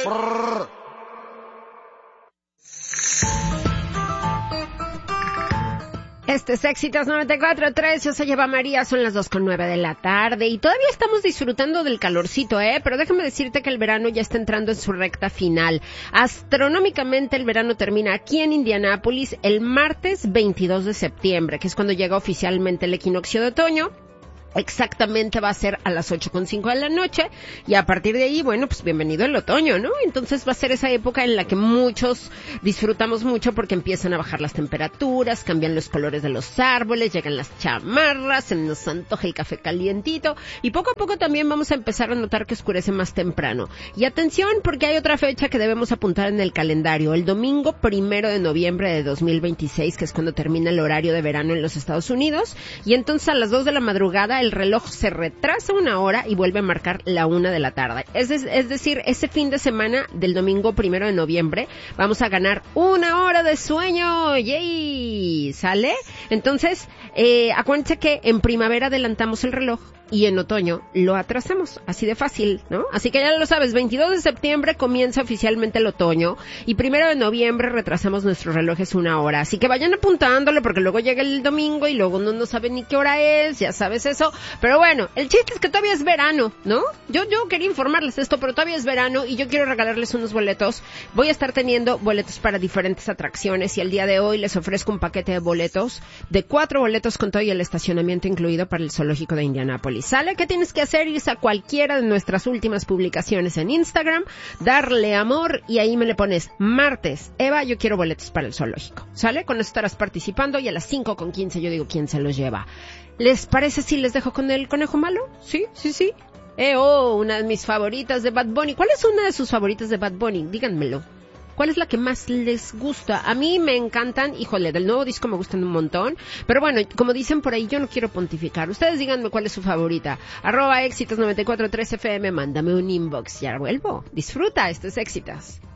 Este es Éxitos 94.3, yo soy Eva María, son las 2:09 de la tarde y todavía estamos disfrutando del calorcito, pero déjame decirte que el verano ya está entrando en su recta final. Astronómicamente el verano termina aquí en Indianápolis el martes 22 de septiembre, que es cuando llega oficialmente el equinoccio de otoño. Exactamente va a ser a las 8:05 de la noche y a partir de ahí, bueno, pues bienvenido el otoño, ¿no? Entonces va a ser esa época en la que muchos disfrutamos mucho porque empiezan a bajar las temperaturas, cambian los colores de los árboles, llegan las chamarras, se nos antoja el café calientito y poco a poco también vamos a empezar a notar que oscurece más temprano. Y atención porque hay otra fecha que debemos apuntar en el calendario, el domingo 1 de noviembre de 2026, que es cuando termina el horario de verano en los Estados Unidos, y entonces a las 2 de la madrugada el reloj se retrasa 1 hora y vuelve a marcar la 1 de la tarde. Es decir, ese fin de semana del domingo 1 de noviembre vamos a ganar 1 hora de sueño. ¡Yay! ¿Sale? Entonces, acuérdense que en primavera adelantamos el reloj y en otoño lo atrasamos, así de fácil, ¿no? Así que ya lo sabes, 22 de septiembre comienza oficialmente el otoño y 1 de noviembre retrasamos nuestros relojes 1 hora, así que vayan apuntándolo porque luego llega el domingo y luego uno no sabe ni qué hora es, ya sabes eso, pero bueno, el chiste es que todavía es verano, ¿no? Yo quería informarles esto, pero todavía es verano y yo quiero regalarles unos boletos. Voy a estar teniendo boletos para diferentes atracciones y el día de hoy les ofrezco un paquete de boletos, de 4 boletos con todo y el estacionamiento incluido para el zoológico de Indianápolis. ¿Sale? ¿Qué tienes que hacer? Irse a cualquiera de nuestras últimas publicaciones en Instagram, darle amor y ahí me le pones martes, Eva, yo quiero boletos para el zoológico. ¿Sale? Con eso estarás participando y a las 5:15 yo digo quién se los lleva. ¿Les parece si les dejo con el conejo malo? ¿Sí? Una de mis favoritas de Bad Bunny. ¿Cuál es una de sus favoritas de Bad Bunny? Díganmelo. ¿Cuál es la que más les gusta? A mí me encantan, híjole, del nuevo disco me gustan un montón, pero bueno, como dicen por ahí, yo no quiero pontificar. Ustedes díganme cuál es su favorita. @éxitos 94.3 FM, mándame un inbox. Ya vuelvo. Disfruta, esto es Éxitos.